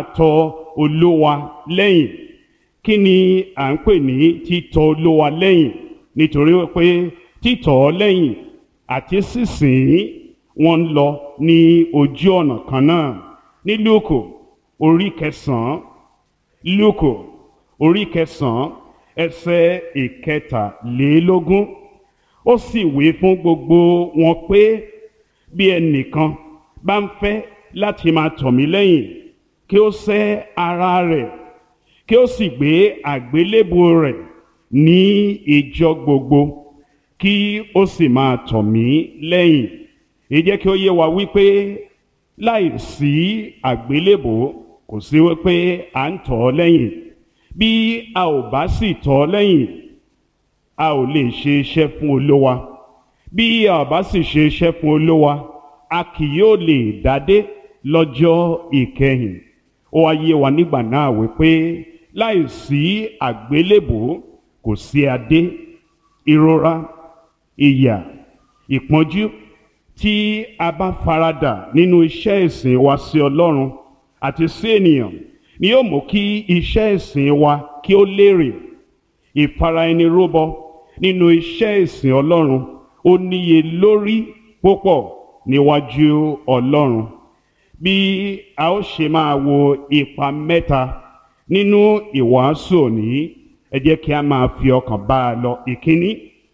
tọ Olúwa lẹ́yìn. Kí ni à ń pè ní títọ Olúwa lẹ́yìn? Nítorí pé títọ̀ ọ́ lẹ́yìn àti sísìn wọ́n ń lọ ní ojú ọ̀nà kan náà. Ní Lúùkù orí kẹsàn-án, Lúùkù orí kẹsàn-án ẹsẹ̀ ìkẹtàlélógún, ó sì wí fún gbogbo wọn pé bí ẹnìkan bá ń fẹ́ láti máa tọ̀ mí lẹ́yìn, kí ó sẹ́ ara rẹ̀, kí ó sì gbé àgbélébùú rẹ̀ ní ìjọ gbogbo, kí ó sì máa tọ̀ mí lẹ́yìn. Èyí jẹ́ kí ó yé wa wípé láì sí àgbélébùú kò sí wípé à ń tọ̀ ọ́ lẹ́yìn. Bí a ò bá sì tọ̀ ọ́ lẹ́yìn, a ò lè ṣe iṣẹ́ fún Olúwa. Bí a ò bá sì ṣe iṣẹ́ fún Olúwa, a kì yóò lè dádé lọ́jọ́ ìkẹyìn. Ó wá yé wa nígbà náà wípé láì sí àgbélébùú kò sí adé. Ìrora, ìyà, ìpọ́njú tí a bá faradà nínú iṣẹ́ ìsìn wa sí Ọlọ́run àti sí ènìyàn ni yóò mú kí iṣẹ́ ìsìn wa kí ó lérè. Ìfara-ẹni-rúbọ nínú iṣẹ́ ìsìn Ọlọ́run ó níye lórí púpọ̀ níwájú Ọlọ́run. Bí a ó ṣe máa wo ipa mẹ́ta nínú ìwàásù òní, ẹ jẹ́ kí a máa fi ọkàn bá a lọ. Ìkíní,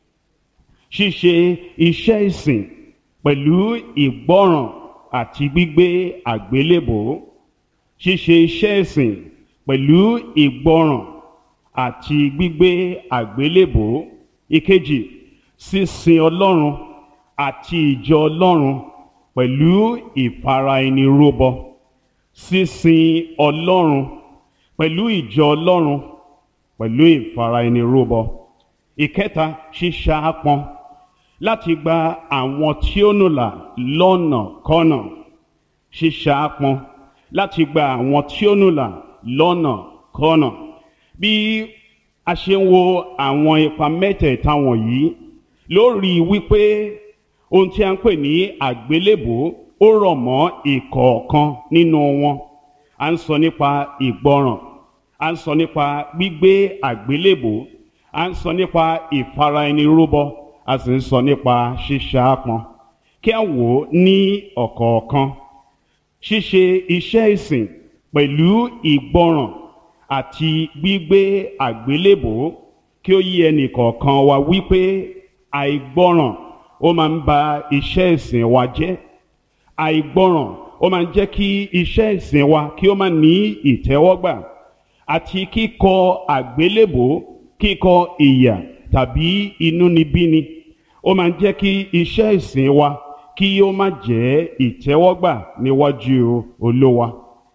ṣíṣe iṣẹ́ ìsìn pẹ̀lú ìgbọ́ràn àti gbígbé àgbélébùú. Ṣíṣe iṣẹ́ ìsìn pẹ̀lú ìgbọ́ràn àti gbígbé àgbélébùú. Ìkejì, sísin Ọlọ́run àti ìjọ Ọlọ́run pẹ̀lú ìfara-ẹni-rúbọ. Sísin Ọlọ́run pẹ̀lú ìjọ Ọlọ́run pẹ̀lú ìfara-ẹni-rúbọ. Ìkẹta, ṣíṣaápọn láti gba àwọn tí ó nù là lọ́nàkọ́nà. Ṣíṣaápọn láti gba àwọn tí ó nù là lọ́nàkọ́nà. Bí a ṣe ń wo àwọn ipa mẹ́tẹ̀ẹ̀ta wọ̀nyí, lórí wípé ohun tí a ń pè ní àgbélébùú ó rọ̀ mọ́ ìkọ̀ọ̀kan nínú wọn. À ń sọ nípa ìgbọràn, à ń sọ nípa gbígbé àgbélébùú, à ń sọ nípa ìfara-ẹni-rúbọ, a sì ń sọ nípa ṣíṣaápọn. Kí a wò ó ní ọ̀kọ̀ọ̀kan. Ṣíṣe iṣẹ́ ìsìn pẹ̀lú ìgbọràn àti gbígbé àgbélébùú, kí ó yé ẹnì kọ̀ọ̀kan wa wípé àìgbọràn ó máa ń ba iṣẹ́ ìsìn wa jẹ́. Àìgbọràn ó máa ń jẹ́ kí iṣẹ́ ìsìn wa kí ó má ní ìtẹ́wọ́gbà. Àti kíkọ àgbélébùú, kíkọ ìyà tàbí inúnibíni, ó máa ń jẹ́ kí iṣẹ́ ìsìn wa kí ó má jẹ́ ìtẹ́wọ́gbà níwájú Olúwa.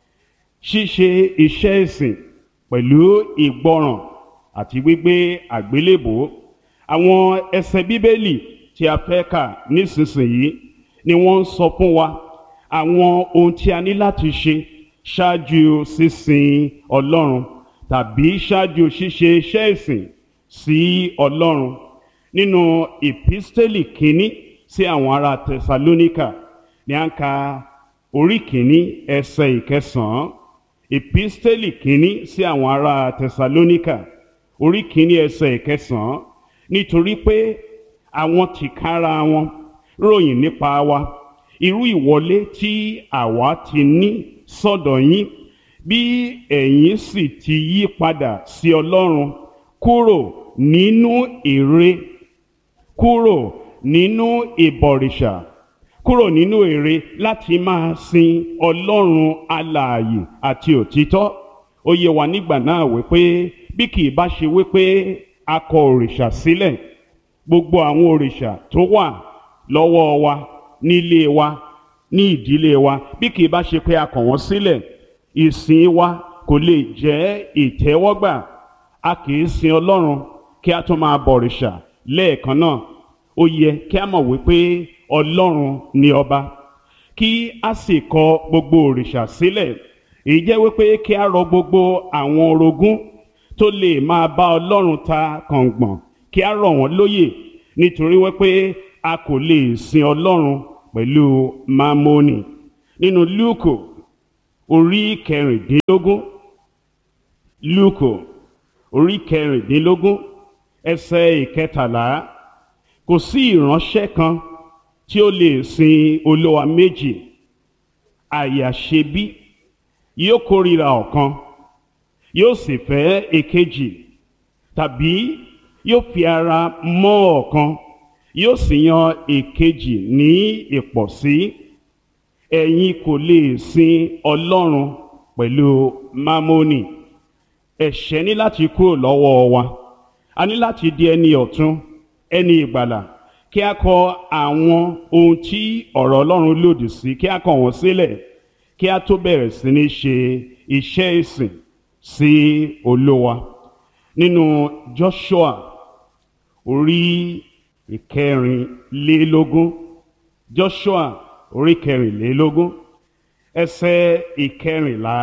Ṣíṣe iṣẹ́ ìsìn pẹ̀lú ìgbọràn àti gbígbé àgbélébùú. Àwọn ẹsẹ̀ Bíbélì tí a fẹ́ kà nísinsìnyí ni wọ́n ń sọ fún wa àwọn ohun tí a ní láti ṣe ṣáájú sísin Ọlọ́run tàbí ṣáájú ṣíṣe iṣẹ́ ìsìn sí Ọlọ́run. Nínú ìpísítélì kínní sí àwọn ará Tẹsalóníkà ni à ń ka orí kínní ẹsẹ̀ ìkẹsàn-án. Ìpísítélì kínní sí àwọn ará Tẹsalóníkà orí kínní ẹsẹ̀ ìkẹsàn-án. Nítorí pé àwọn tìkára wọn ròyìn nípa wa irú ìwọlé tí àwa ti ní sọ́dọ̀ yín, bí ẹ̀yin sì ti yí padà sí Ọlọ́run kúrò nínú ère, kúrò nínú ìbọ̀rìṣà, kúrò nínú ère láti máa sin Ọlọ́run alààyè àti òtítọ́. Ó yé wa nígbà náà wípé bí kì í bá ṣe wípé a kọ òrìṣà sílẹ̀, gbogbo àwọn òrìṣà tó wà lọ́wọ́ wa, nílé wa, ní ìdílé wa, bí kì í bá ṣe pé a kọ̀ wọ́n sílẹ̀, ìsìn wa kò lè jẹ́ ìtẹ́wọ́gbà. A kì í sin Ọlọ́run kí a tún máa bọ̀rìṣà lẹ́ẹ̀kan náà. Ó yẹ kí a mọ̀ wípé Ọlọ́run ni ọba, kí a sì kọ gbogbo òrìṣà sílẹ̀. Èyí jẹ́ wípé kí a rọ gbogbo àwọn orogún tó lè máa bá Ọlọ́run ta kàngbọ̀n, kí a rọ̀ wọ́n lóyè, nítorí wípé a kò lè sin Ọlọ́run pẹ̀lú mámónì. Nínú Lúùkù orí kẹrìndínlógún, Lúùkù orí kẹrìndínlógún ẹsẹ̀ ìkẹtàlá. Kò sí ìránṣẹ́ kan tí ó lè sin olúwa méjì, àyàṣebí yóò kórìíra ọ̀kan yóò sì fẹ́ èkejì, tàbí yóò fi ara mọ́ ọ̀kan yóò sì yan èkejì ní ìpọ̀sí. Ẹ̀yin kò lè sin Ọlọ́run pẹ̀lú mámónì. Ẹ̀ṣẹ̀ ní láti kúrò lọ́wọ́ wa. A ní láti di ẹni ọ̀tun, ẹni ìgbàlà, kí a kọ àwọn ohun tí ọ̀rọ̀ Ọlọ́run lòdì sí, kí a kọ wọ́n sílẹ̀, kí a tó bẹ̀rẹ̀ sí ní ṣe iṣẹ́ ìsìn sí Olúwa. Nínú Joshua orí ìkẹrìnlélógún, Joshua orí kẹrìnlélógún ẹsẹ̀ ìkẹrìnlá.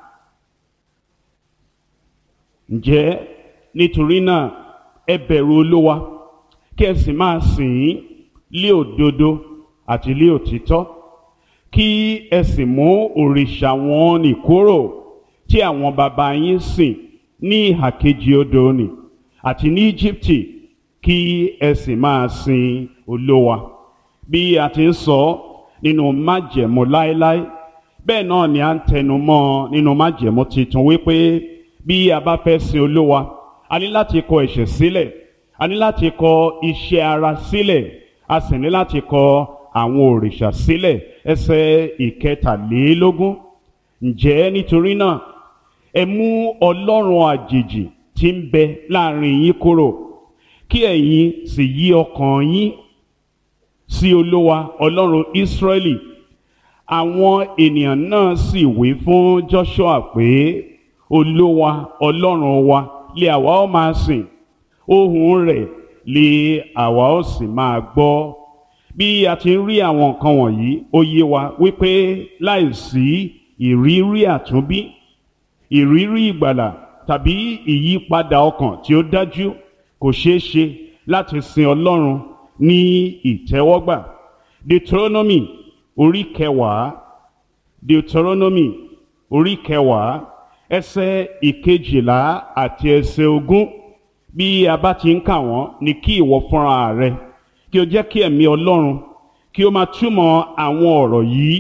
Ǹjẹ́ nítorí náà ẹ bẹ̀rù Olúwa, kí ẹ sì máa sìn ín lé òdodo àti lé òtítọ́, kí ẹ sì mú òrìṣà wọn nì kúrò tí àwọn baba yín sìn ní ìhà kejì odò nì àti ní Íjíbítì, kí ẹ sì máa sin Olúwa. Bí a ti ń sọ nínú májẹ̀mú láéláé, bẹ́ẹ̀ náà ni a ń tẹnu mọ́ nínú májẹ̀mú titun wípé bí a bá fẹ́ sin Olúwa, a ní láti kọ ẹ̀ṣẹ̀ sílẹ̀, a ní láti kọ iṣẹ́ ara sílẹ̀, a sì ní láti kọ àwọn òrìṣà sílẹ̀. Ẹsẹ̀ ìkẹtàlélógún. Ǹjẹ́ nítorí náà ẹ mú ọlọ́run àjèjì tí ń bẹ láàrin yín kúrò, kí ẹ̀yin sì yí ọkàn yín sí Olúwa Ọlọ́run Ísírẹ́lì. Àwọn ènìyàn náà sì wí fún Joshua pé, Olúwa Ọlọ́run wa lé àwa ó máa sìn, ohùn rẹ̀ lé àwa ó sì máa gbọ́. Bí a ti ń rí àwọn nǹkan wọ̀nyí, ó yé wa wípé láìsí ìrírí àtúnbí, ìrírí ìgbàlà tàbí ìyípadà ọkàn tí ó dájú, kò ṣeé ṣe láti sin Ọlọ́run ní ìtẹ́wọ́gbà. Deuteronomy orí kẹwàá, Deuteronomy orí kẹwàá ẹsẹ̀ ìkejìlá àti ẹsẹ̀ ogún. Bí a bá ti ń kà wọ́n, ni kí ìwọ fúnra rẹ kí o jẹ́ kí ẹ̀mí Ọlọ́run kí o máa túmọ̀ àwọn ọ̀rọ̀ yìí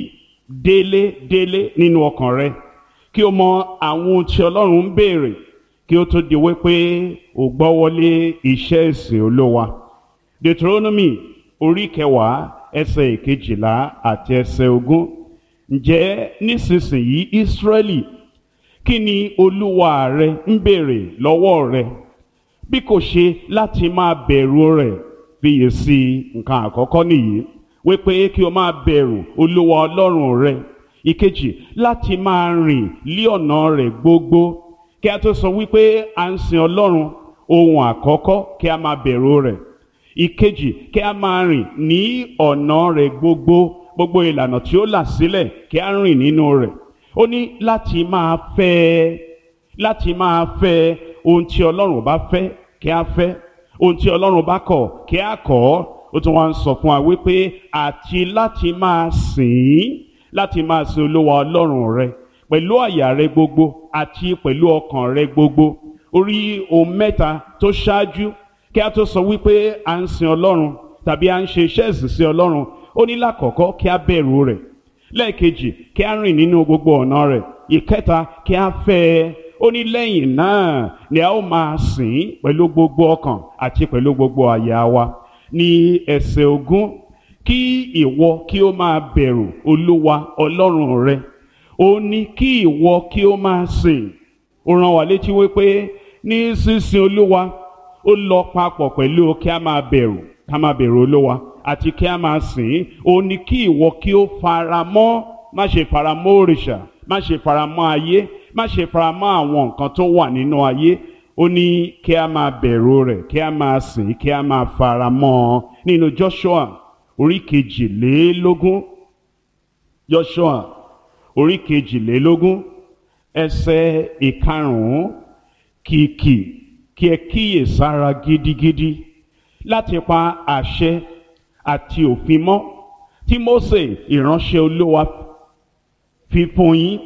délé nínú ọkàn rẹ, kí o mọ àwọn ohun tí Ọlọ́run ń béèrè kí ó tó di wípé o gbọ́wọ́lé iṣẹ́ ìsìn Olúwa. Deuteronomy orí kẹwàá ẹsẹ̀ ìkejìlá àti ẹsẹ̀ ogún. Ǹjẹ́ nísinsìnyí Ísírẹ́lì, kí ni Olúwa rẹ ń béèrè lọ́wọ́ rẹ bí kò ṣe láti máa bẹ̀rù rẹ̀? Fiyèsí nǹkan àkọ́kọ́ nìyí, wípé kí o máa bẹ̀rù Olúwa Ọlọ́run rẹ. Ìkejì, láti máa rìn lí ọ̀nà rẹ̀ gbogbo. Kí a tó sọ wípé à ń sin Ọlọ́run, ohun àkọ́kọ́ kí a máa bẹ̀rù rẹ̀. Ìkejì, kí a máa rìn ní ọ̀nà rẹ̀ gbogbo ìlànà tí ó là sílẹ̀ kí a rìn nínú rẹ̀. Ó ní láti máa fẹ́ ohun tí Ọlọ́run bá fẹ́ kí a fẹ́, ohun tí Ọlọ́run bá kọ̀ kí a kọ̀. Ó tún wá ń sọ fún wa wípé àti láti máa sin Olúwa Ọlọ́run rẹ pẹ̀lú àyà rẹ gbogbo àti pẹ̀lú ọkàn rẹ gbogbo. Orí ohun mẹ́ta tó ṣáájú kí a tó sọ wípé à ń sin Ọlọ́run tàbí à ń ṣe iṣẹ́ ìsìn sí Ọlọ́run, ó ní lákọ̀ọ́kọ́ kí a bẹ̀rù rẹ̀, lẹ́ẹ̀kejì kí a rìn nínú gbogbo ọ̀nà rẹ̀, ìkẹta kí a fẹ́ ẹ. Ó ní lẹ́yìn náà ni a ó máa sìn pẹ̀lú gbogbo ọkàn àti pẹ̀lú gbogbo àyà wa. Ní ẹsẹ̀ ogún, kí ìwọ kí ó máa bẹ̀rù Olúwa Ọlọ́run rẹ, ó ní kí ìwọ kí ó máa sìn. Ó rán wa létí wípé ní sísìn Olúwa ó lọ papọ̀ pẹ̀lú kí a máa bẹ̀rù Olúwa àti kí a máa sìn. Ó ní kí ìwọ kí ó faramọ́, má ṣe faramọ́ òrìṣà, má ṣe faramọ́ ayé, má ṣe faramọ́ àwọn nǹkan tó wà nínú ayé. Ó ní kí a máa bẹ̀rù rẹ̀, kí a máa sìn, kí a máa faramọ́. Nínú Joshua orí kejìlélógún, Joshua orí kejìlélógún ẹsẹ̀ ìkarùn-ún. Kìkì kí ẹ kíyè sára gidigidi láti pa àṣẹ àti òfin mọ́ tí Mósè ìránṣẹ́ Olúwa fi fún yín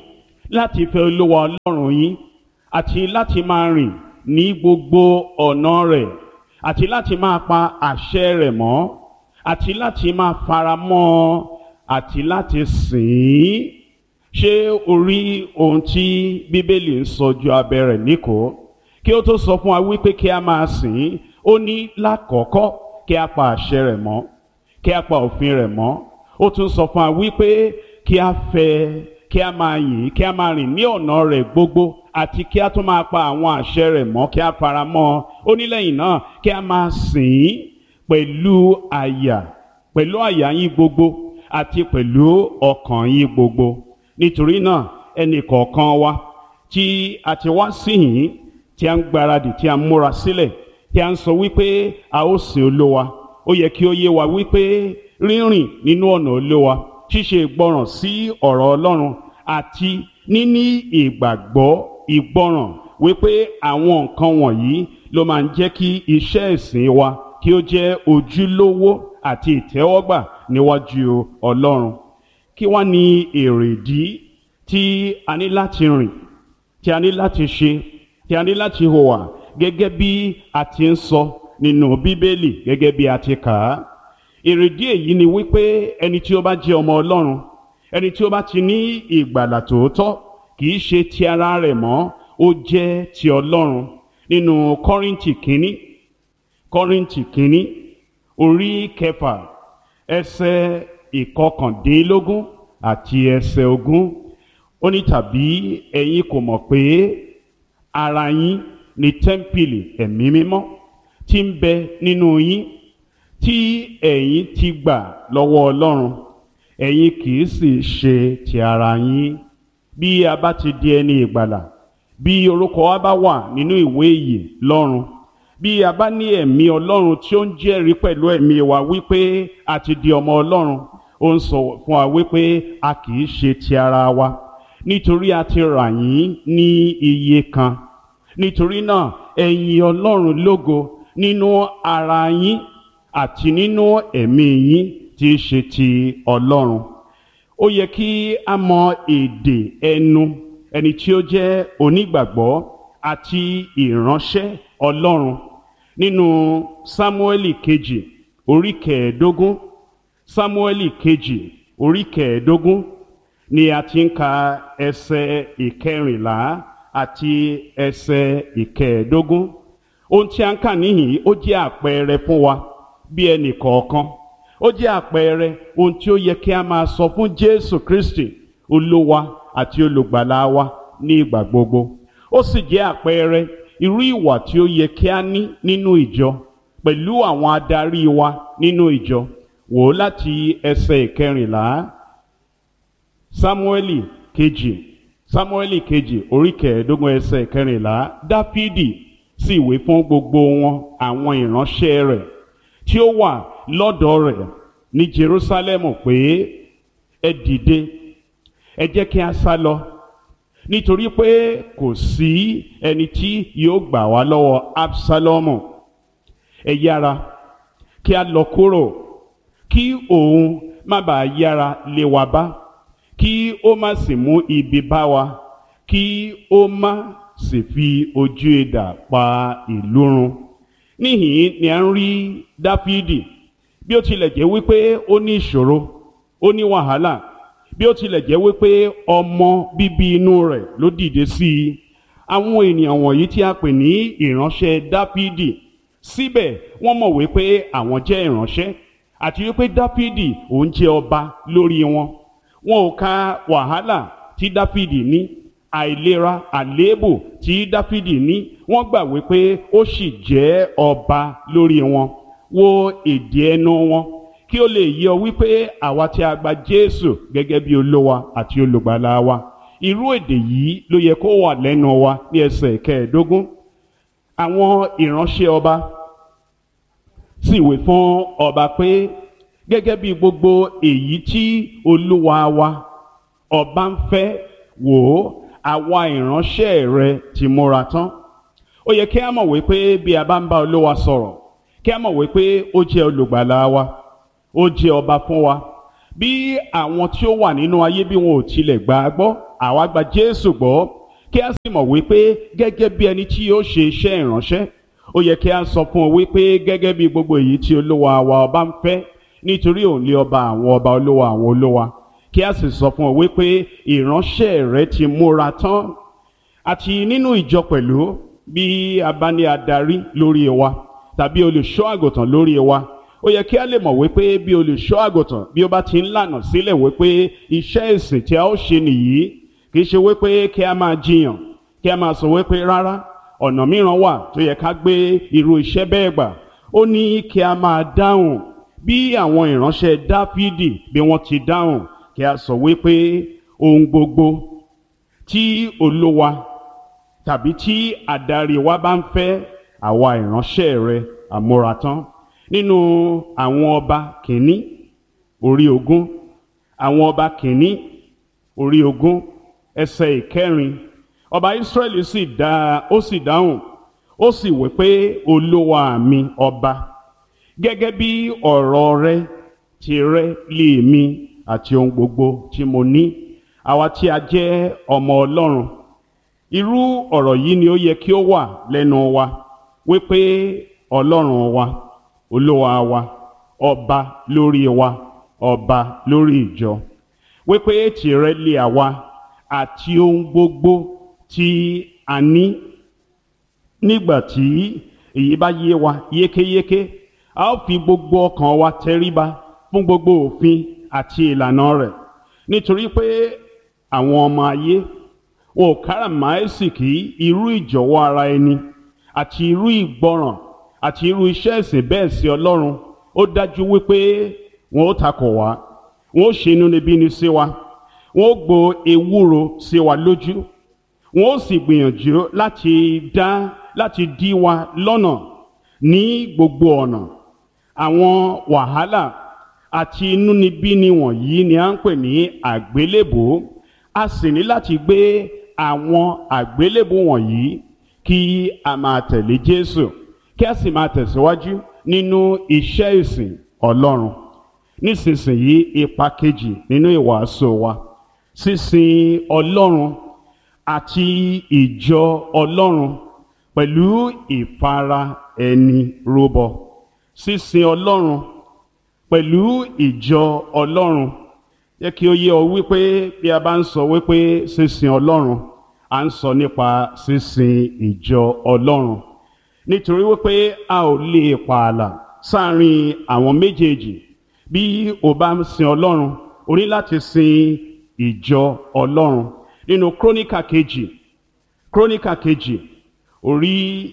láti fẹ́ Olúwa Ọlọ́run yín àti láti máa rìn ní gbogbo ọ̀nà rẹ̀ àti láti máa pa àṣẹ rẹ̀ mọ́ àti láti máa fara mọ́ ọ àti láti sìn ín. Ṣé o rí ohun tí Bíbélì ń sọ ju abẹ́ rẹ̀ níkòó? Kí ó tó sọ fún wa wípé kí a máa sìn ín, ó ní lákọ̀ọ́kọ́ kí a pa àṣẹ rẹ̀ mọ́, kí a pa òfin rẹ̀ mọ́. Ó tún sọ fún wa wípé kí a fẹ́, kí a máa yìn, kí a máa rìn ní ọ̀nà rẹ̀ gbogbo àti kí a tún máa pa àwọn àṣẹ rẹ̀ mọ́, kí a fara mọ́ ọ. Ó ní lẹ́yìn náà kí a máa sìn ín pẹ̀lú àyà yín gbogbo àti pẹ̀lú ọkàn yín gbogbo. Nítorí náà ẹnì kọ̀ọ̀kan wa tí a ti wá síhìn, tí a ń gbáradì, tí a ń múra sílẹ̀, tí a ń sọ wípé a ó sìn Olúwa, ó yẹ kí ó yé wa wípé rírìn nínú ọ̀nà Olúwa, ṣíṣe ìgbọràn sí ọ̀rọ̀ Ọlọ́run àti níní ìgbọràn wípé àwọn nǹkan wọ̀nyí ló máa ń jẹ́ kí iṣẹ́ ìsìn wa kí ó jẹ́ ojúlówó àti ìtẹ́wọ́gbà níwájú Ọlọ́run. Kí wá ní èrèdí tí a ní láti rìn, tí a ní láti ṣe, tí a ní láti hùwà gẹ́gẹ́ bí a ti ń sọ nínú Bíbélì, gẹ́gẹ́ bí a ti kà á? Èrèdí èyí ni wípé ẹni tí ó bá jẹ́ ọmọ Ọlọ́run, ẹni tí ó bá ti ní ìgbàlà tòótọ́, kì í ṣe ti ara rẹ̀ mọ́, ó jẹ́ ti Ọlọ́run. Nínú Kọ́ríńtì kínní orí 6 ẹsẹ̀ 19 àti ẹsẹ̀ 20, ó ní tàbí ẹ̀yin kò mọ̀ pé ara yín ni tẹ́ḿpìlì ẹ̀mí mímọ́ tí ń bẹ nínú yín, tí ẹ̀yin ti gbà lọ́wọ́ Ọlọ́run, ẹ̀yin kì í sì ṣe ti ara yín. Bí a bá ti di ẹni ìgbàlà, bí orúkọ wa bá wà nínú ìwé ìyè lọ́run, bí a bá ní ẹ̀mí Ọlọ́run tí ó ń jẹ́rìí pẹ̀lú ẹ̀mí wa wípé a ti di ọmọ Ọlọ́run, ó ń sọ fún wa wípé a kì í ṣe ti ara wa, nítorí a ti rà yín ní iye kan. Nítorí náà ẹ yìn Ọlọ́run lógo nínú ara yín àti nínú ẹ̀mí yín tí í ṣe ti Ọlọ́run. Ó yẹ kí a mọ èdè ẹnu ẹni tí ó jẹ́ onígbàgbọ́ àti ìránṣẹ́ Ọlọ́run. Nínú Sámúẹ́lì kejì orí 15, Sámúẹ́lì kejì orí 15 ni a ti ń ka ẹsẹ̀ 14 àti ẹsẹ̀ 15. Ohun tí a ń kà níhìn ó jẹ́ àpẹẹrẹ fún wa bí ẹnì kọ̀ọ̀kan. Ó jẹ́ àpẹẹrẹ ohun tí ó yẹ kí a máa sọ fún Jésù Kristi, Olúwa àti olùgbàlà wa ní ìgbà gbogbo. Ó sì jẹ́ àpẹẹrẹ irú ìwà tí ó yẹ kí a ní nínú ìjọ pẹ̀lú àwọn adarí wa nínú ìjọ. Wò ó láti ẹsẹ̀ 14. Sámúẹ́lì kejì orí 15 ẹsẹ̀ 14. Dáfídì sì wí fún gbogbo wọn àwọn ìránṣẹ́ rẹ̀ tí ó wà lọ́dọ̀ rẹ̀ ní Jerúsálẹ́mù pé ẹ dìde, ẹ jẹ́ kí a sá lọ, nítorí pé kò sí ẹni tí yóò gbà wá lọ́wọ́ Absalomu. Ẹ yára kí a lọ kúrò, kí òun má bàa yára lé wa bá, kí ó má sì mú ibi bá wa, kí ó má sì fi ojú idà pa ìlú run. Níhìn ni a ń rí Dáfídì, bí ó tilẹ̀ jẹ́ wípé ó ní ìṣòro, ó ní wàhálà, bí ó tilẹ̀ jẹ́ wípé ọmọ bíbí inú rẹ̀ ló dìde sí i. Àwọn ènìyàn wọ̀nyí tí a pè ní ìránṣẹ́ Dáfídì, síbẹ̀ wọ́n mọ̀ wípé àwọn jẹ́ ìránṣẹ́ àti wípé Dáfídì òun jẹ́ ọba lórí wọn. Wọn ò ka wàhálà tí Dáfídì ní, àìlera, àléébù tí Dáfídì ní, wọ́n gbà wípé ó sì jẹ́ ọba lórí wọn. Wo èdè ẹnu wọn kí ó lè yé ọ wípé àwa tí a gba Jésù gẹ́gẹ́ bí Olúwa àti olùgbàlà wa, irú èdè yìí ló yẹ kó wà lẹ́nu wa ní ẹsẹ̀ 15. Àwọn ìránṣẹ́ ọba sì wí fún ọba pé gẹ́gẹ́ bí gbogbo èyí tí olúwa wa ọba ń fẹ́, wò ó, àwa ìránṣẹ́ rẹ ti múra tán. Ó yẹ kí a mọ̀ wípé bí a bá ń bá olúwa sọ̀rọ̀, kí a mọ̀ wípé ó jẹ́ olùgbàlà wa, ó jẹ́ ọba fún wa. Bí àwọn tí ó wà nínú ayé bí wọn ò tilẹ̀ gbà á gbọ́, àwa gba Jésù gbọ́ kí a sì mọ̀ wípé gẹ́gẹ́ bí ẹni tí yóò ṣe iṣẹ́ ìránṣẹ́ ó yẹ kí a sọ fún ọ wípé gẹ́gẹ́ bí gbogbo èyí tí Olúwa wa ọba ń fẹ́ nítorí òun lé ọba àwọn ọba olúwa àwọn olúwa kí a sì sọ fún ọ wípé ìránṣẹ́ rẹ ti múra tán. Àti nínú ìjọ pẹ̀lú bí a bá ní adarí lórí wa tàbí olùṣọ́ àgùntàn lórí wa ó yẹ kí a lè mọ̀ wípé bí olùṣọ́ àgùntàn bí ó bá ti ń lànà sílẹ̀ wípé iṣẹ́ ìsìn tí a ó ṣe nìyí kì í ṣe wípé kí a máa jiyàn kí a máa sọ wípé rárá ọ̀nà mìíràn wà tó yẹ ká gbé irú iṣẹ́ bẹ́ẹ̀ gbà. Ó ní kí a máa dáhùn bí àwọn ìránṣẹ́ Dáfídì bí wọ́n ti dáhùn kí a sọ wípé ohun gbogbo tí Olúwa tàbí tí adarí wa bá ń fẹ́ àwa ìránṣẹ́ rẹ̀ àmúratán. Nínú àwọn ọba kìíní orí 20 àwọn ọba kìíní orí 20 ẹsẹ̀ 4 ọba Ísírẹ́lì sì dáhùn ó sì wí pé olúwa mi ọba gẹ́gẹ́ bí ọ̀rọ̀ rẹ tìrẹ lé mi àti ohun gbogbo tí mo ní àwa tí a jẹ́ ọmọ Ọlọ́run. Irú ọ̀rọ̀ yìí ni ó yẹ kí ó wà lẹ́nu wa wípé Ọlọ́run wa olúwa wa ọba lórí wa ọba lórí ìjọ wípé tìrẹ lé àwa àti ohun gbogbo tí a ní. Nígbà tí èyí bá yé wa yékéyéké a ó fi gbogbo ọkàn wa tẹríba fún gbogbo òfin àti ìlànà rẹ̀ nítorí pé àwọn ọmọ ayé wọn ò káràmáìsìkí irú ìjọ̀wọ́ ara ẹni àti irú ìgbọràn àti irú iṣẹ́ ìsìn bẹ́ẹ̀ sí Ọlọ́run. Ó dájú wípé wọn ó takò wá wọn ó ṣe inúnibíni sí wa wọn ó gbo ewúro sí wa lójú wọn ó sì gbìyànjú láti dí wa lọ́nà ní gbogbo ọ̀nà. Àwọn wàhálà àti inúnibíni wọ̀nyí ni à ń pè ní àgbélébùú. A sì ní láti gbé àwọn àgbélébùú wọ̀nyí kí a máa tẹ̀lé Jésù kí a sì máa tẹ̀síwájú nínú iṣẹ́ ìsìn Ọlọ́run. Nísinsìnyí ipa kejì nínú ìwàásù wa sísìn Ọlọ́run àti ìjọ Ọlọ́run pẹ̀lú ìfara ẹni rúbọ. Sísìn Ọlọ́run pẹ̀lú ìjọ Ọlọ́run. Jẹ́ kí ó yé ọ wípé bí a bá ń sọ wípé sísìn Ọlọ́run à ń sọ nípa sísìn ìjọ Ọlọ́run nítorí wípé a ò lè pààlà sáàrin àwọn méjèèjì. Bí o bá ń sin Ọlọ́run o ní láti sin ìjọ Ọlọ́run. Nínú Króníkà kejì orí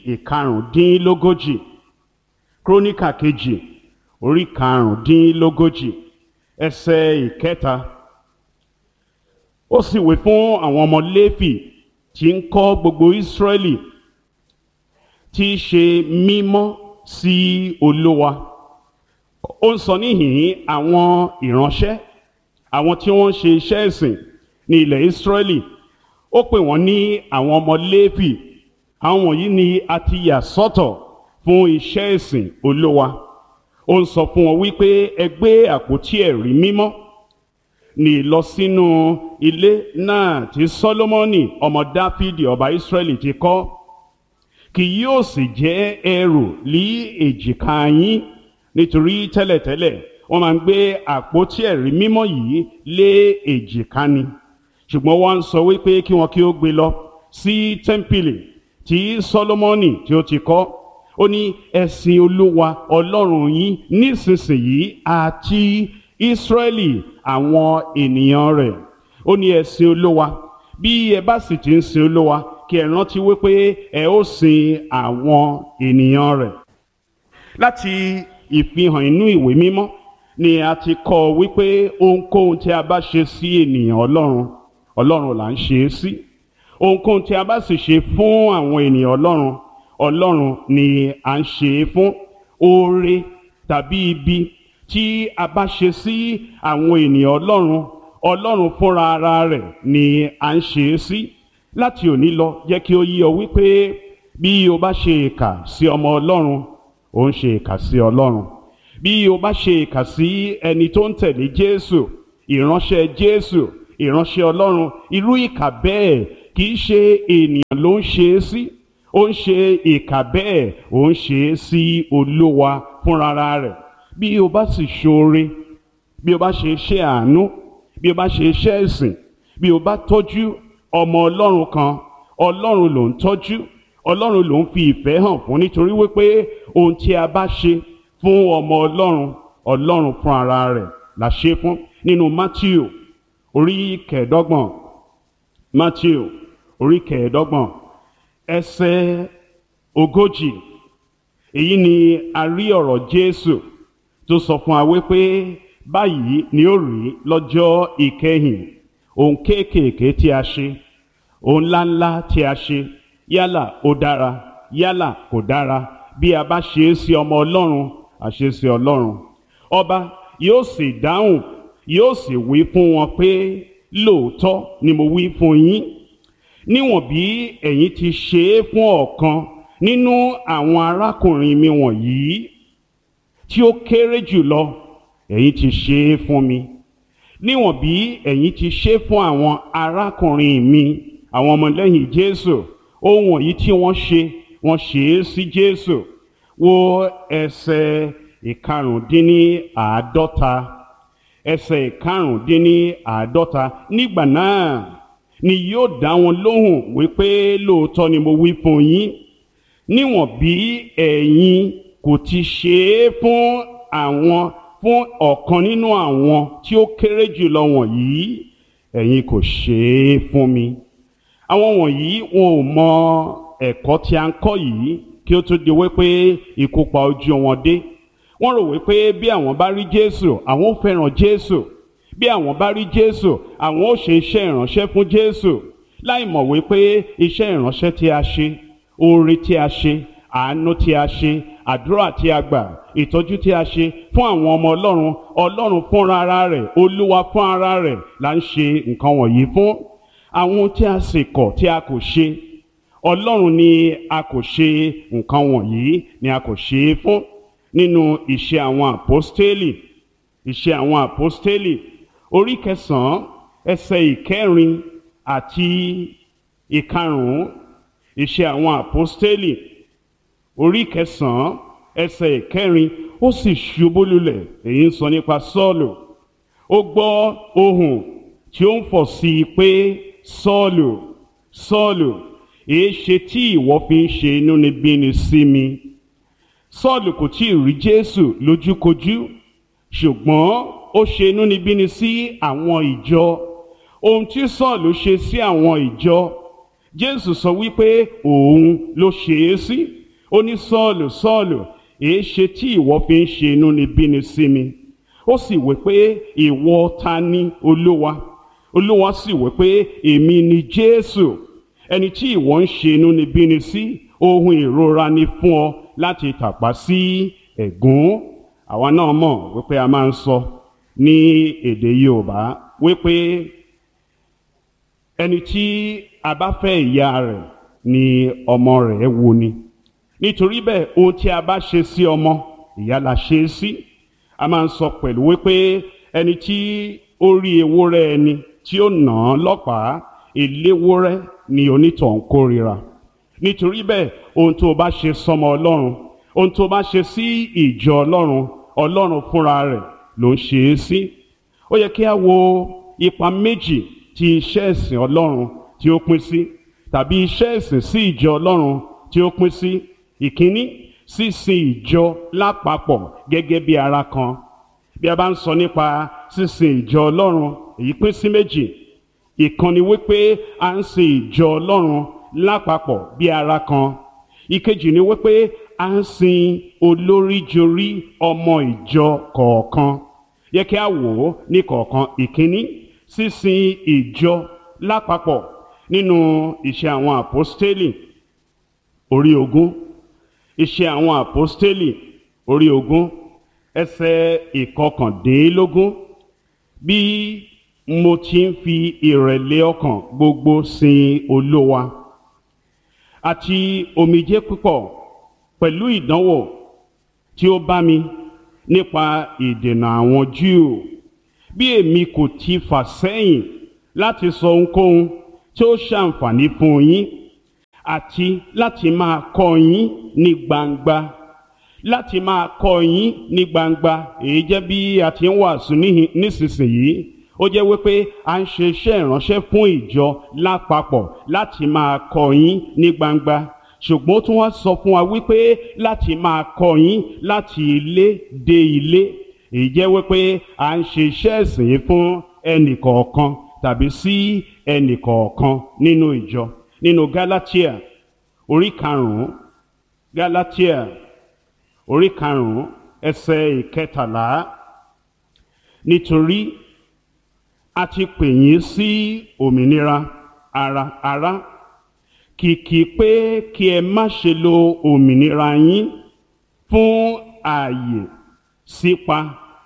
15 Króníkà kejì orí 15 ẹsẹ̀ 3 ó sì wí fún àwọn ọmọ Léfì tí ń kọ́ gbogbo Ísírẹ́lì tí í ṣe mímọ́ sí Olúwa. Ó ń sọ níhìn àwọn ìránṣẹ́ àwọn tí wọ́n ń ṣe iṣẹ́ ìsìn ní ilẹ̀ Ísírẹ́lì. Ó pè wọ́n ní àwọn ọmọ Léfì. Àwọn wọ̀nyí ni a ti yà sọ́tọ̀ fún iṣẹ́ ìsìn Olúwa. Ó ń sọ fún wọn wípé ẹ gbé àpótí ẹ̀rí mímọ́ ní lọ sínú ilé náà tí Sólómọ́nì ọmọ Dáfídì ọba Ísírẹ́lì ti kọ́. Kì yóò sì jẹ́ ẹrù lí èjìká yín nítorí tẹ́lẹ̀tẹ́lẹ̀ wọ́n máa ń gbé àpótí ẹ̀rí mímọ́ yìí lé èjìká ni. Ṣùgbọ́n wọ́n ń sọ wípé kí wọn kí ó gbé lọ sí tẹ́ḿpìlì tí Sólómọ́nì tí ó ti kọ́. Ó ní ẹ sìn Olúwa Ọlọ́run yín nísinsìnyí àti Ísírẹ́lì àwọn ènìyàn rẹ̀. Ó ní ẹ sìn Olúwa. Bí ẹ bá sì ti ń sìn Olúwa kí ẹ rántí wípé ẹ ó sìn àwọn ènìyàn rẹ̀. Láti ìfihàn inú ìwé mímọ́ ni a ti kọ́ wípé ohunkóhun tí a bá ṣe sí ènìyàn Ọlọ́run Ọlọ́run là ń ṣe é sí. Ohunkóhun tí a bá sì ṣe fún àwọn ènìyàn Ọlọ́run Ọlọ́run ni à ń ṣe é fún. Oore tàbí ibi tí a bá ṣe sí àwọn ènìyàn Ọlọ́run Ọlọ́run fúnra ara rẹ̀ ni à ń ṣe é sí. Láti òní lọ jẹ́ kí ó yé ọ wípé bí o bá ṣe ìkà sí ọmọ Ọlọ́run ó ń ṣe ìkà sí Ọlọ́run. Bí o bá ṣe ìkà sí ẹni tó ń tẹ̀lé Jésù ìránṣẹ́ Jésù ìránṣẹ́ Ọlọ́run, irú ìkà bẹ́ẹ̀ kì í ṣe ènìyàn ló ń ṣe é sí, ó ń ṣe ìkà bẹ́ẹ̀ ó ń ṣe é sí Olúwa fúnra rẹ̀. Bí o bá sì ṣoore, bí o bá ṣe iṣẹ́ àánú, bí o bá ṣe iṣẹ́ ìsìn, bí o bá tọ́jú ọmọ Ọlọ́run kan, Ọlọ́run ló ń tọ́jú, Ọlọ́run ló ń fi ìfẹ́ hàn fún, nítorí wípé ohun tí a bá ṣe fún ọmọ Ọlọ́run, Ọlọ́run fún ara rẹ̀ la ṣe fún. Nínú Matthew orí kẹẹ̀ẹ́dọ́gbọ̀n, Matthew orí kẹẹ̀ẹ́dọ́gbọ̀n ẹsẹ̀ 40, èyí ni a rí ọ̀rọ̀ Jésù tó sọ fún wa wípé báyìí ni ó rí lọ́jọ́ ìkẹyìn. Ohun kéékèèké tí a ṣe, ohun ńláńlá tí a ṣe, yálà ó dára yálà kò dára, bí a bá ṣe é sí ọmọ Ọlọ́run, a ṣe é sí Ọlọ́run. Ọba yóò sì dáhùn, yóò sì wí fún wọn pé lóòótọ́ ni mo wí fún yín, níwọ̀n bí ẹ̀yin ti ṣe é fún ọ̀kan nínú àwọn arákùnrin mi wọ̀nyí tí ó kéré jùlọ, ẹ̀yin ti ṣe é fún mi. Níwọ̀n bí ẹ̀yin ti ṣe é fún àwọn arákùnrin mi, àwọn ọmọlẹ́yìn Jésù, ohun wọ̀nyí tí wọ́n ṣe é sí Jésù. Wo ẹsẹ̀ ìkarùndínláàádọ́ta, ẹsẹ̀ ìkarùndínláàádọ́ta. Nígbà náà ni yóò dá wọn lóhùn wípé lóòótọ́ ni mo wí fún yín, níwọ̀n bí ẹ̀yin kò ti ṣe é fún ọ̀kan nínú àwọn tí ó kéré jùlọ wọ̀nyí, ẹ̀yin kò ṣe é fún mi. Àwọn wọ̀nyí wọn ò mọ ẹ̀kọ́ tí a ń kọ́ yìí kí ó tó di wípé ikú pa ojú wọn dé. Wọ́n rò wípé bí àwọn bá rí Jésù, àwọn ó fẹ́ràn Jésù. Bí àwọn bá rí Jésù, àwọn ó ṣe iṣẹ́ ìránṣẹ́ fún Jésù, láì mọ̀ wípé iṣẹ́ ìránṣẹ́ tí a ṣe, oore tí a ṣe, àánú tí a ṣe, àdúrà tí a gbà, ìtọ́jú tí a ṣe fún àwọn ọmọ Ọlọ́run, Ọlọ́run fúnra ara rẹ̀, Olúwa fún ara rẹ̀ là ń ṣe nǹkan wọ̀nyí fún. Àwọn tí a sì kọ̀ tí a kò ṣe, Ọlọ́run ni a kò ṣe nǹkan wọ̀nyí ni a kò ṣe é fún. Nínú Iṣẹ́ àwọn Àpọ́stélì, Iṣẹ́ àwọn Àpọ́stélì orí 9 ẹsẹ̀ 4 àti 5. Iṣẹ́ àwọn Àpọ́stélì orí 9 ẹsẹ̀ 4. Ó sì ṣubú lulẹ̀, èyí ń sọ nípa Sọ́ọ̀lù. Ó gbọ́ ohùn tí ó ń fọ̀ sí i pé Sọ́ọ̀lù, Sọ́ọ̀lù, èéṣe tí ìwọ fi ń ṣe inúnibíni sí mi? Sọ́ọ̀lù kò tí ì rí Jésù lójúkojú, ṣùgbọ́n ó ṣe inúnibíni sí àwọn ìjọ. Ohun tí Sọ́ọ̀lù ṣe sí àwọn ìjọ, Jésù sọ wípé òun ló ṣe é sí. Ó ní Sọ́ọ̀lù, Sọ́ọ̀lù, èéṣe tí ìwọ fi ń ṣe inúnibíni sí mi? Ó sì wí pé ìwọ ta ni, Olúwa? Olúwa sì wí pé èmi ni Jésù, ẹni tí ìwọ ń ṣe inúnibíni sí. Ohun ìrora ni fún ọ láti tàpá sí ẹ̀gún. Àwa náà mọ̀ wípé a máa ń sọ ní èdè Yorùbá wípé ẹni tí a bá fẹ́ ìyá rẹ̀ ni ọmọ rẹ̀ wù ni. Nítorí bẹ́ẹ̀ ohun tí a bá ṣe sí ọmọ, ìyá la ṣe é sí. A máa ń sọ pẹ̀lú wípé ẹni tí ó rí ewúrẹ́ ẹni tí ó nà án lọ́pàá, eléwúrẹ́ ni onítọ̀hún kórìíra. Nítorí bẹ́ẹ̀ ohun tó bá ṣe sọ́mọ Ọlọ́run, ohun tó bá ṣe sí ìjọ Ọlọ́run, Ọlọ́run fúnra rẹ̀ ló ń ṣe é sí. Ó yẹ kí a wo ipa méjì tí iṣẹ́ ìsìn Ọlọ́run tí ó pín sí, tàbí iṣẹ́ ìsìn sí ìjọ Ọlọ́run tí ó pín sí. Ìkíní, sísìn ìjọ lápapọ̀ gẹ́gẹ́ bí ara kan. Bí a bá ń sọ nípa sísìn ìjọ Ọlọ́run, èyí pín sí méjì. Ìkan ni wípé a ń sin ìjọ Ọlọ́run lápapọ̀ bí ara kan. Ìkejì ni wípé a ń sin olóríjorí ọmọ ìjọ kọ̀ọ̀kan. Yẹ kí a wò ó ní kọ̀ọ̀kan. Ìkíní, sísìn ìjọ lápapọ̀ nínú Iṣẹ́ àwọn Àpọ́stélì orí 20. Iṣẹ́ àwọn Àpọ́stélì orí 20 ẹsẹ̀ 19. Bí mo ti ń fi ìrẹ̀lẹ̀ ọkàn gbogbo sin Olúwa àti omijé púpọ̀ pẹ̀lú ìdánwò tí ó bá mi nípa ìdènà àwọn Júù, bí èmi kò ti fà sẹ́yìn láti sọ ohunkóhun tí ó ṣàǹfààní fún yín àti láti máa kọ́ yín ní gbangba. Láti máa kọ́ yín ní gbangba, èyí jẹ́ bí a ti ń wàásù nísinsìnyí. Ó jẹ́ wípé a ń ṣe iṣẹ́ ìránṣẹ́ fún ìjọ lápapọ̀ láti máa kọ́ yín ní gbangba. Ṣùgbọ́n ó tún wá sọ fún wa wípé láti máa kọ́ yín láti ilé dé ilé. Èyí jẹ́ wípé a ń ṣe iṣẹ́ ìsìn fún ẹnìkọ̀ọ̀kan tàbí sí ẹnìkọ̀ọ̀kan nínú ìjọ. Nínú Gálátíà orí 5, Gálátíà orí 5 ẹsẹ̀ 13. Nítorí a ti pè yín sí òmìnira ará, kìkì pé kí ẹ má ṣe lo òmìnira yín fún ààyè sípa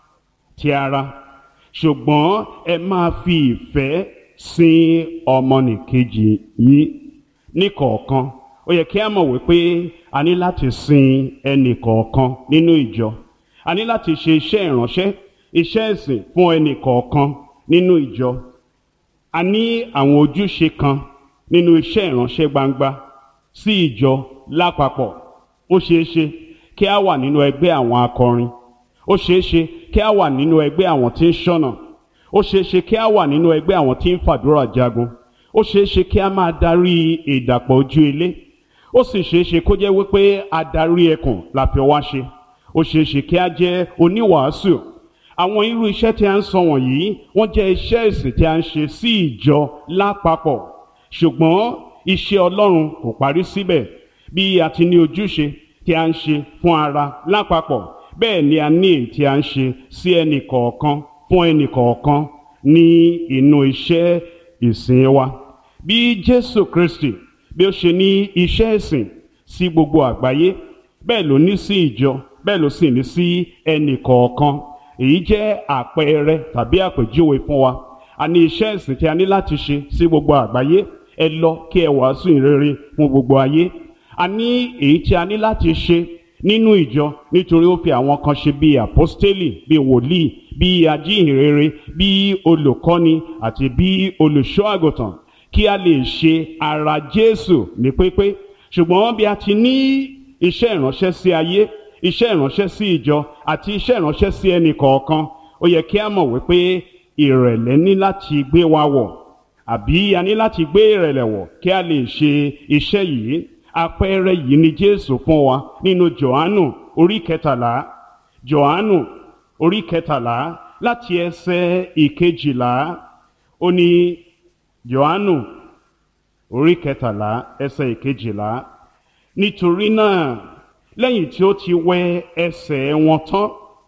ti ara, ṣùgbọ́n ẹ máa fi ìfẹ́ sin ọmọnìkejì yín níkọ̀ọ̀kan. Ó yẹ kí a mọ̀ wípé a ní láti sin ẹnìkọ̀ọ̀kan nínú ìjọ. A ní láti ṣe iṣẹ́ ìránṣẹ́, iṣẹ́ ìsìn fún ẹnìkọ̀ọ̀kan nínú ìjọ. A ní àwọn ojúṣe kan nínú iṣẹ́ ìránṣẹ́ gbangba sí ìjọ lápapọ̀. Ó ṣeé ṣe kí a wà nínú ẹgbẹ́ àwọn akọrin. Ó ṣeé ṣe kí a wà nínú ẹgbẹ́ àwọn tí ń ṣọ́nà. Ó ṣeé ṣe kí a wà nínú ẹgbẹ́ àwọn tí ń fàdúrà jagun. Ó ṣeé ṣe kí a máa darí ìdàpọ̀ ojú ilé. Ó sì ṣeé ṣe kó jẹ́ wípé adarí ẹkùn la fi wá ṣe. Ó ṣeé ṣe kí a jẹ́ oníwàásù. Àwọn irú iṣẹ́ tí a ń sọ wọ̀nyí wọ́n jẹ́ iṣẹ́ ìsìn tí a ń ṣe sí ìjọ lápapọ̀. Ṣùgbọ́n iṣẹ́ Ọlọ́run kò parí síbẹ̀. Bí a ti ní ojúṣe tí a ń ṣe fún ara lápapọ̀, bẹ́ẹ̀ ni a ní èyí tí a ń ṣe sí ẹnìkọ̀ọ̀kan fún ẹnìkọ̀ọ̀kan ní inú iṣẹ́ ìsìn wa. Bí Jésù Kristi bí ó ṣe ní iṣẹ́ ìsìn sí gbogbo àgbáyé, bẹ́ẹ̀ ló ní sí ìjọ, bẹ́ẹ̀ ló sì ní sí ẹnìkọ̀ọ̀kan. Èyí jẹ́ àpẹẹrẹ tàbí àpèjúwe fún wa. A ní iṣẹ́ ìsìn tí a ní láti ṣe sí gbogbo àgbáyé. Ẹ lọ kí ẹ wàásù ìrere fún gbogbo ayé. A ní èyí tí a ní láti ṣe nínú ìjọ, nítorí ó fi àwọn kan ṣe bí àpọ́stélì, bí wòlíì, bí ajíhìnrere, bí olùkọ́ni àti bí olùṣọ́ àgùntàn, kí a lè ṣe ara Jésù ní pípé. Ṣùgbọ́n bí a ti ní iṣẹ́ ìránṣẹ́ sí ayé, iṣẹ́ ìránṣẹ́ sí ìjọ àti iṣẹ́ ìránṣẹ́ sí ẹnì kọ̀ọ̀kan, ó yẹ kí a mọ̀ wípé ìrẹ̀lẹ̀ ní láti gbé wa wọ̀, àbí a ní láti gbé ìrẹ̀lẹ̀ wọ̀ kí a lè ṣe iṣẹ́ yìí. Àpẹẹrẹ yìí ni Jésù fún wa nínú Jòhánù orí 13. Jòhánù orí 13 láti ẹsẹ̀ 11. Ó ní Jòhánù orí 13 ẹsẹ̀ 11. Nítorí náà, lẹ́yìn tí ó ti wẹ ẹsẹ̀ wọn tán,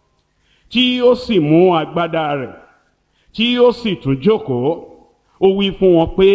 tí ó sì mú agbádá rẹ̀, tí ó sì tún jókòó, ó wí fún wọn pé,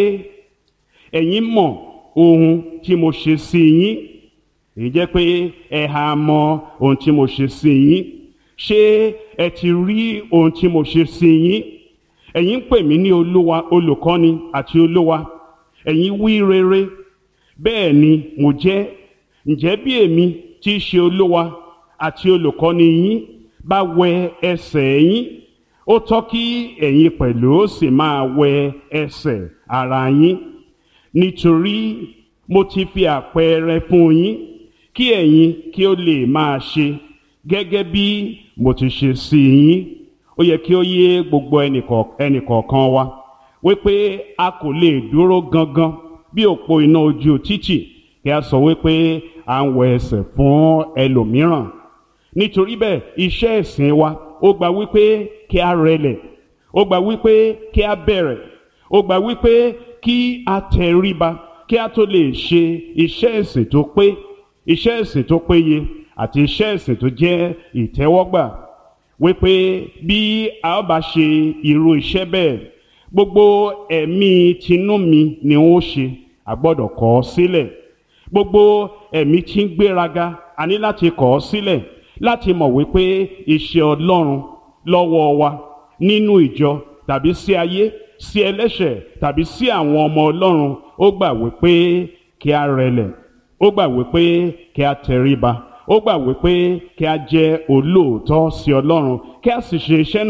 ẹ̀yin mọ̀ ohun tí mo ṣe sí yín. Èyí jẹ́ pé ẹ ha mọ̀ ohun tí mo ṣe sí yín. Ṣé ẹ ti rí ohun tí mo ṣe sí yín? Ẹ̀yin ń pè mí ní Olúwa, olùkọ́ni àti Olúwa. Ẹ̀yin wí rere, bẹ́ẹ̀ ni mo jẹ́. Ǹjẹ́ bí èmi tí í ṣe Olúwa àti olùkọ́ni yín bá wẹ ẹsẹ̀ yín, ó tọ́ kí ẹ̀yin pẹ̀lú sì máa wẹ ẹsẹ̀ ara yín. Nítorí mo ti fi àpẹẹrẹ fún yín, kí ẹ̀yin kí ó lè máa ṣe gẹ́gẹ́ bí mo ti ṣe sí yín. Ó yẹ kí ó yé gbogbo ẹnìkọ̀ọ̀kan wa wípé a kò lè dúró gangan bí òpó iná ojú títì kí a sọ wípé à ń wẹ ẹsẹ̀ fún ẹlòmíràn. Nítorí bẹ́ẹ̀ iṣẹ́ ìsìn wa ó gba wípé kí a rẹlẹ̀, ó gba wípé kí a bẹ̀rẹ̀, ó gba wípé kí a tẹríba kí a tó lè ṣe iṣẹ́ ìsìn tó pé, iṣẹ́ ìsìn tó péye àti iṣẹ́ ìsìn tó jẹ́ ìtẹ́wọ́gbà. Wípé bí a ó bá ṣe irú iṣẹ́ bẹ́ẹ̀, gbogbo ẹ̀mí tinú mi ni ó ṣe, a gbọ́dọ̀ kọ̀ ọ́ sílẹ̀. Gbogbo ẹ̀mí tí ń gbéraga, a ní láti kọ̀ ọ́ sílẹ̀, láti mọ̀ wípé iṣẹ́ Ọlọ́run lọ́wọ́ wa nínú ìjọ tàbí sí ayé, sí ẹlẹ́ṣẹ̀ tàbí sí àwọn ọmọ Ọlọ́run, ó gbà wípé kí a rẹlẹ̀, ó gbà wípé kí a tẹríba, ó gbà wípé kí a jẹ́ olóòótọ́ sí Ọlọ́run, kí a sì ṣe iṣẹ́ náà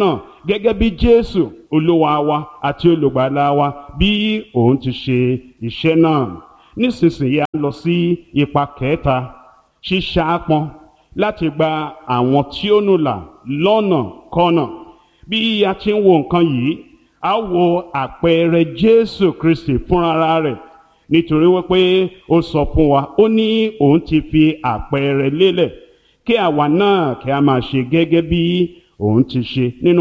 gẹ́gẹ́ bí Jésù Olúwa wa àti olùgbàlà wa bí òun ti ṣe iṣẹ́ náà. Nísinsìnyí a lọ sí ipa kẹta, ṣíṣàápọn láti gba àwọn tí ó nù là lọ́nà kọ́nà. Bí a ti ń wo nǹkan yìí, a wo àpẹẹrẹ Jésù Kristi fúnra rẹ̀, nítorí wípé ó sọ fún wa, ó ní òun ti fi àpẹẹrẹ lélẹ̀ kí àwa náà kí a máa ṣe gẹ́gẹ́ bí òun ti ṣe. Nínú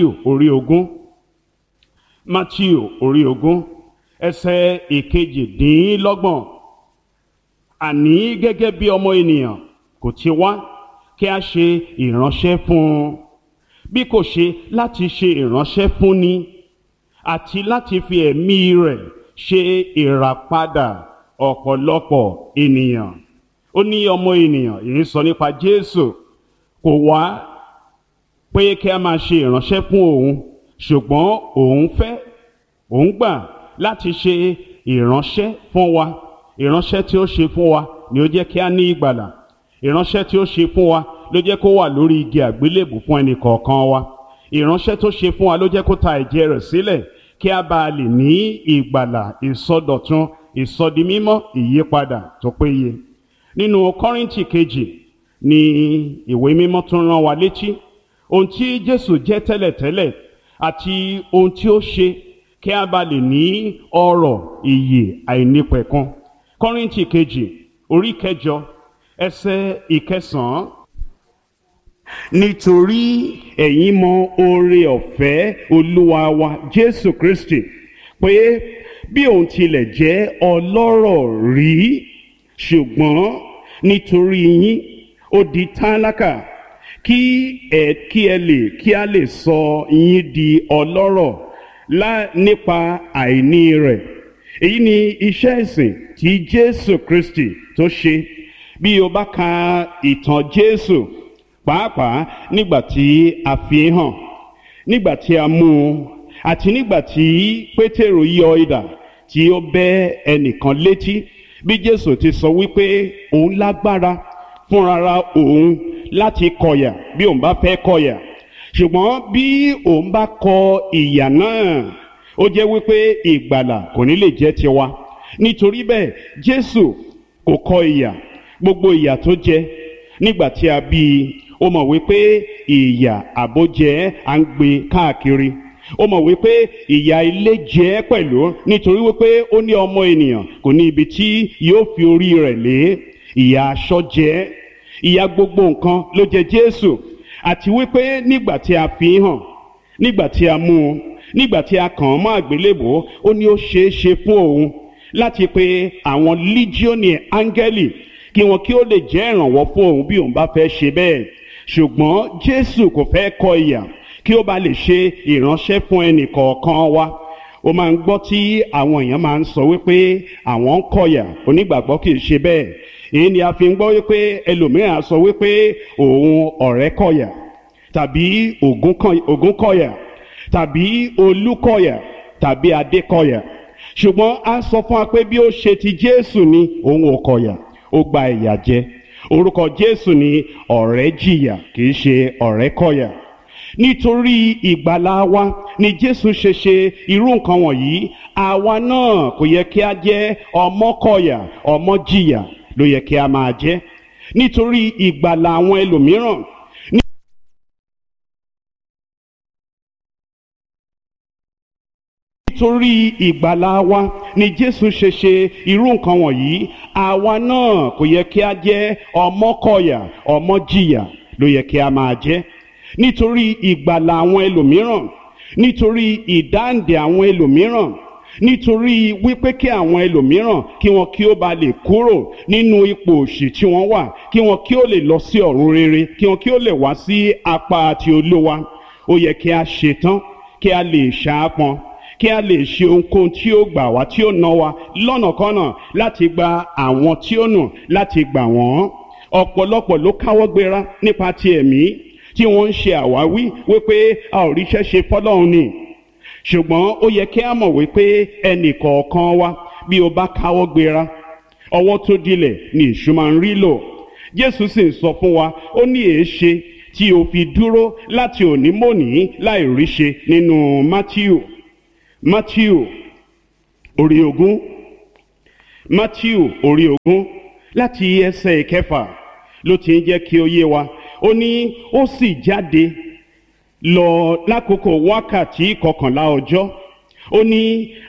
Mátíù orí ogún ẹsẹ̀ ìkejìdínlọ́gbọ̀n, àní gẹ́gẹ́ bí ọmọ ènìyàn kò ti wá kí a ṣe ìránṣẹ́ fún un, bí kò ṣe láti ṣe ìránṣẹ́ fún ni àti láti fi ẹ̀mí rẹ̀ ṣe ìràpadà ọ̀pọ̀lọpọ̀ ènìyàn. Ó ní ọmọ ènìyàn, èyí sọ nípa Jésù, kò wá pé kí a máa ṣe ìránṣẹ́ fún òun, ṣùgbọ́n òun gbà láti ṣe ìránṣẹ́ fún wa. Ìránṣẹ́ tí ó ṣe fún wa ni ó jẹ́ kí a ní ìgbàlà. Ìránṣẹ́ tí ó ṣe fún wa ló jẹ́ kó wà lórí igi àgbélébù fún ẹnì kọ̀ọ̀kan wa. Ìránṣẹ́ tó ṣe fún wa ló jẹ́ kó ta ẹ̀jẹ̀ rẹ̀ sílẹ̀ kí a bá lè ní ìgbàlà, ìsọdọ̀tun, ìsọdimímọ́, ìyípadà tó péye. Nínú Kọ́ríńtì kejì ni ìwé mímọ́ tún rán wa létí ohun tí Jésù jẹ́ tẹ́lẹ̀tẹ́lẹ̀ àti ohun tí ó ṣe kí a bá lè ní ọrọ̀ ìyè àìnípẹ̀kun. Kọ́ríńtì kejì orí kẹjọ ẹsẹ̀ ìkẹsàn-án, nítorí ẹ̀yin mọ oore ọ̀fẹ́ Olúwa wa Jésù Kristi, pé bí òun tilẹ̀ jẹ́ ọlọ́rọ̀ rí, ṣùgbọ́n nítorí yín ó di tálákà kí a lè sọ yín di ọlọ́rọ̀ nípa àìní rẹ̀. Èyí ni iṣẹ́ ìsìn tí Jésù Kristi tó ṣe. Bí o bá ka ìtàn Jésù, pàápàá nígbà tí a fi hàn, nígbà tí a mú un, àti nígbà tí Pétérù yọ idà tí ó bẹ́ ẹnìkan létí, bí Jésù ti sọ wípé òun lágbára fúnrara òun láti kọ̀yà bí òun bá fẹ́ kọ̀yà, ṣùgbọ́n bí òun bá kọ ìyà náà, ó jẹ́ wípé ìgbàlà kò ní lè jẹ́ tiwa. Nítorí bẹ́ẹ̀ Jésù kò kọ ìyà. Gbogbo ìyà tó jẹ nígbà tí a bí i, ó mọ̀ wípé ìyà àbójẹ́ à ń gbé káàkiri. Ó mọ̀ wípé ìyà ilé jẹ́ pẹ̀lú, nítorí wípé ó ní ọmọ ènìyàn kò ní ibi tí yóò fi orí rẹ̀ lé. Ìyà aṣọ jẹ́, ìyà gbogbo nǹkan ló jẹ Jésù. Àti wípé nígbà tí a fi hàn, nígbà tí a mú un, nígbà tí a kàn án mọ́ àgbélébùú, ó ní ó ṣeé ṣe fún òun láti pe àwọn lígíọ́nì áńgẹ́lì kí wọn kí ó lè jẹ́ ìrànwọ́ fún òun bí òun bá fẹ́ ṣe bẹ́ẹ̀. Ṣùgbọ́n Jésù kò fẹ́ kọ ìyà kí ó bá lè ṣe ìránṣẹ́ fún ẹnì kọ̀ọ̀kan wa. Ó máa ń gbọ́ tí àwọn èèyàn máa ń sọ wípé àwọn ń kọ̀yà, onígbàgbọ́ kì í ṣe bẹ́ẹ̀. Èyí ni a fi ń gbọ́ wípé ẹlòmíràn á sọ wípé òun ọ̀rẹ́ kọ̀yà, tàbí Ògún kọ̀yà, tàbí Olú kọ̀yà, tàbí Adé kọ̀yà. Ṣùgbọ́n a sọ fún wa pé bí ó ṣe ti Jésù ni òun ò kọ̀yà, ó gba ìyà jẹ. Orúkọ Jésù ni ọ̀rẹ́ jìyà, kì í ṣe ọ̀rẹ́ kọ̀yà. Nítorí ìgbàlà wa ni Jésù ṣe ṣe irú nǹkan wọ̀nyí. Àwa náà kò yẹ kí a jẹ́ ọmọ kọ̀yà, ọmọ jìyà ló yẹ kí a máa jẹ́. Nítorí ìgbàlà àwọn ẹlòmíràn, nítorí ìgbàlà wa ni Jésù ṣe ṣe irú nǹkan wọ̀nyí. Àwa náà kò yẹ kí a jẹ́ ọmọ kọ̀yà, ọmọ jìyà ló yẹ kí a máa jẹ́. Nítorí ìgbàlà àwọn ẹlòmíràn, nítorí ìdáǹdè àwọn ẹlòmíràn, nítorí wípé kí àwọn ẹlòmíràn kí wọn kí ó bá lè kúrò nínú ipò òṣì tí wọ́n wà, kí wọn kí ó lè lọ sí ọ̀run rere, kí wọn kí ó lè wá sí apá ti Olúwa. Ó yẹ kí a ṣetán, kí a lè ṣàápọn, kí a lè ṣe ohunkóhun tí ó gbà wá, tí ó ná wa lọ́nàkọ́nà láti gba àwọn tí ó nù, láti gbà wọ́n. Ọ̀pọ̀lọpọ̀ ló káwọ́ gbéra nípa ti ẹ̀mí, tí wọ́n ń ṣe àwáwí wípé a ò ríṣẹ́ ṣe fọ́lọ́run ni. Ṣùgbọ́n ó yẹ kí a mọ̀ wípé ẹnì kọ̀ọ̀kan wa, bí o bá káwọ́ gbéra, ọwọ́ tó dilẹ̀ ni èṣù máa ń rí lò. Jésù sì ń sọ fún wa, ó ní èéṣe tí o fi dúró láti òní mòní láì ríṣe nínú Mátíù orí 20 Mátíù orí 20 láti ẹsẹ̀ 6 ló ti ń jẹ́ kí ó yé wa. Ó ní ó sì jáde lọ lákòókò wákàtí 11 ọjọ́. Ó ní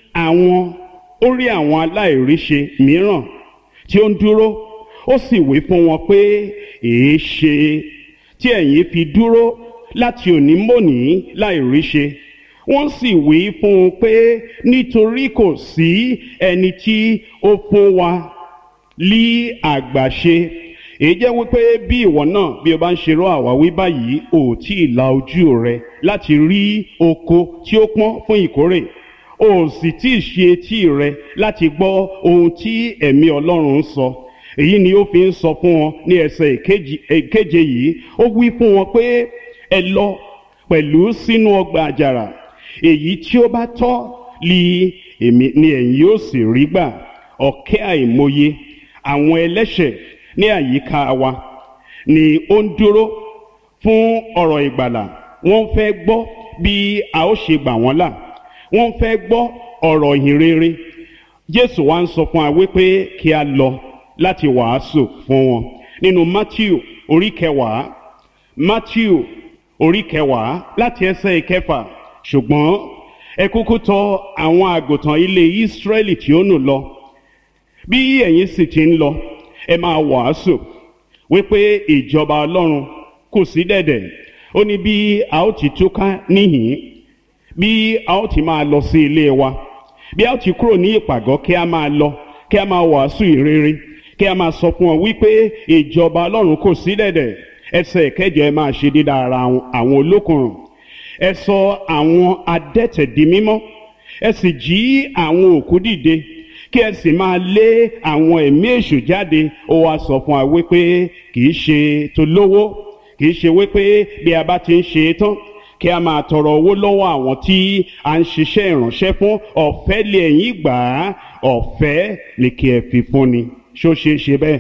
ó rí àwọn aláìríṣe mìíràn tí ó ń dúró, ó sì wí fún wọn pé èéṣe tí ẹ̀yin fi dúró láti òní mòní láì ríṣe. Wọ́n sì wí fún un pé nítorí kò sí ẹni tí ó fún wa lí àgbàṣe. Èyí jẹ́ wípé bí ìwọ náà bí o bá ń ṣerú àwáwí báyìí, ò tí ì la ojú rẹ láti rí oko tí ó pọ́n fún ìkórè, ò sì tí ì ṣe etí rẹ láti gbọ́ ohun tí ẹ̀mí Ọlọ́run ń sọ. Èyí ni ó fi ń sọ fún wọn ní ẹsẹ̀ ìkeje yìí. Ó wí fún wọn pé ẹ lọ pẹ̀lú sínú ọgbà àjàrà, èyí tí ó bá tọ́ ni ẹ̀yin yóò sì rí gbà. Ọ̀kẹ́ àìmọye àwọn ẹlẹ́ṣẹ̀ ní àyíká wa ni ó ń dúró fún ọ̀rọ̀ ìgbàlà. Wọ́n fẹ́ gbọ́ bí a ó ṣe gbà wọ́n là, wọ́n fẹ́ gbọ́ ọ̀rọ̀ ìhìnrere. Jésù wá ń sọ fún wa wípé kí a lọ láti wàásù fún wọn nínú Mátíù orí 10, Mátíù orí 10 láti ẹsẹ̀ 6. Ṣùgbọ́n ẹ kúkú tọ̀ àwọn àgùntàn ilé Ísírẹ́lì tí ó nù lọ. Bí ẹ̀yin sì ti ń lọ, ẹ máa wàásù wípé ìjọba Ọlọ́run kù sí dẹ̀dẹ̀. Ó ní bí a ó ti túká níhìn, bí a ó ti máa lọ sí ilé wa, bí a ó ti kúrò ní ìpàgọ́, kí a máa lọ, kí a máa wàásù ìrere, kí a máa sọ fún wọn wípé ìjọba Ọlọ́run kù sí dẹ̀dẹ̀. Ẹsẹ̀ 7 ẹ máa ṣe dídá ara àwọn olókùnrùn, ẹ sọ àwọn adẹ́tẹ̀ di mímọ́, ẹ sì jí àwọn òkú dìde, kí ẹ sì máa lé àwọn ẹ̀mí èṣù jáde. Ó wá sọ fún wa wípé kì í ṣe tolówó, kì í ṣe wípé bí a bá ti ń ṣe tán kí a máa tọrọ owó lọ́wọ́ àwọn tí a ń ṣiṣẹ́ ìránṣẹ́ fún. Ọ̀fẹ́ lé ẹ̀yin gbà á, ọ̀fẹ́ lè kí ẹ fi fún ni. Ṣó ṣe é ṣe bẹ́ẹ̀?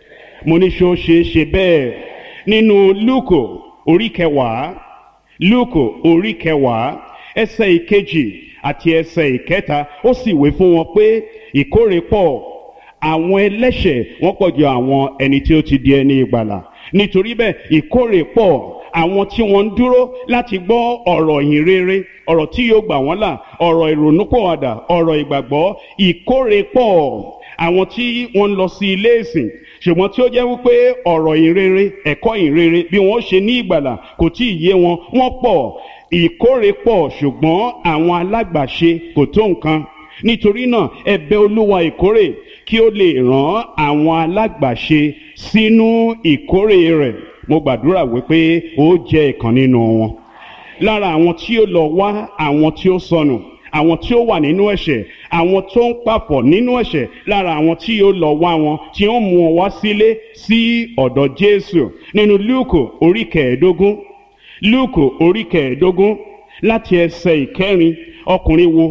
Mo ní ṣó ṣe é ṣe bẹ́ẹ̀? Nínú Lúùkù orí 10, Lúùkù orí 10 ẹsẹ̀ 2 àti ẹsẹ̀ 3, ó sì wí fún wọn pé ìkórè pọ̀, àwọn ẹlẹ́ṣẹ̀ wọ́n pọ̀ ju àwọn ẹni tí ó ti di ẹni ìgbàlà. Nítorí bẹ́ẹ̀ ìkórè pọ̀, àwọn tí wọ́n ń dúró láti gbọ́ ọ̀rọ̀ ìhìnrere, ọ̀rọ̀ tí yóò gbà wọ́n là, ọ̀rọ̀ ìrònúpìwàdà, ọ̀rọ̀ ìgbàgbọ́. Ìkórè pọ̀, àwọn tí wọ́n ń lọ sí ilé ìsìn ṣùgbọ́n tí ó jẹ́ wípé ọ̀rọ̀ ìhìnrere, ẹ̀kọ́ ìhìnrere bí wọ́n ṣe ní ìgbàlà kò tí ì yé wọn, wọ́n pọ̀. Ìkórè pọ̀ ṣùgbọ́n àwọn alágbàṣe kò tó nǹkan. Nítorí náà ẹ bẹ̀ Olúwa ìkórè kí ó lè rán àwọn alágbàṣe sínú ìkórè rẹ̀. Mo gbàdúrà wípé ó jẹ́ ìkan nínú wọn. Lára àwọn tí ó lọ wá àwọn tí ó sọnù, àwọn tí ó wà nínú ẹ̀ṣẹ̀, àwọn tó ń papọ̀ nínú ẹ̀ṣẹ̀, lára àwọn tí ó lọ wá wọn, tí ó mú wọn wá sílé sí ọ̀dọ̀ Jésù. Nínú Lúùkù orí 15, Lúùkù orí 15 láti ẹsẹ̀ 4, ọkùnrin wo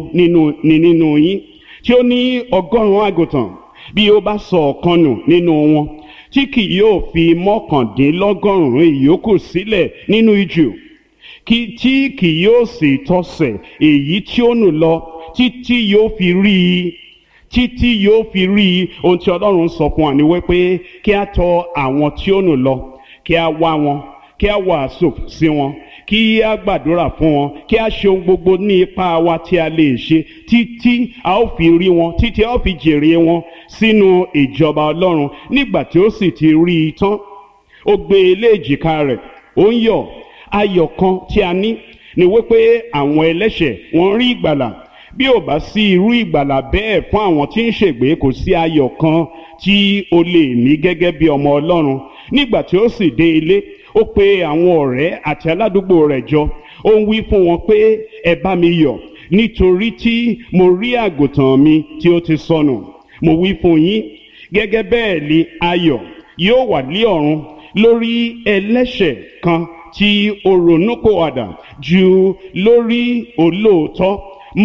nínú yín tí ó ní 100 àgùntàn, bí ó bá sọ ọ̀kan nù nínú wọn, tí kì yóò fi 99 ìyókù sílẹ̀ nínú ijù, tí kì yóò sì tọsẹ̀ èyí tí ó nù lọ títí yóò fi rí i. Títí yóò fi rí i. Ohun tí Ọlọ́run sọ fún wa ni wípé kí a tọ̀ àwọn tí ó nù lọ, kí a wá wọn, kí a wàásù sí wọn, kí a gbàdúrà fún wọn, kí a ṣe ohun gbogbo ní ipá wa tí a lè ṣe títí a ó fi rí wọn, títí a ó fi jèrè wọn sínú ìjọba Ọlọ́run. Nígbà tí ó sì ti rí i tán, ó gbé ilé èjìká rẹ̀, ó ń yọ̀. Ayọ̀ kan tí a ní ni wípé àwọn ẹlẹ́ṣẹ̀ wọ́n rí ìgbàlà. Bí ò bá sí irú ìgbàlà bẹ́ẹ̀ fún àwọn tí ń ṣègbé, kò sí ayọ̀ kan tí o lè ní gẹ́gẹ́ bí ọmọ Ọlọ́run. Nígbà tí ó sì dé ilé, ó pe àwọn ọ̀rẹ́ àti aládùúgbò rẹ̀ jọ. Ó ń wí fún wọn pé ẹ bá mi yọ̀, nítorí tí mo rí àgùntàn mi tí ó ti sọnù. Mo wí fún yín, gẹ́gẹ́ bẹ́ẹ̀ ni ayọ̀ yóò wà ní ọ̀run lórí ẹlẹ́ṣẹ̀ kan tí ó ronúpìwàdà ju lórí olóòótọ́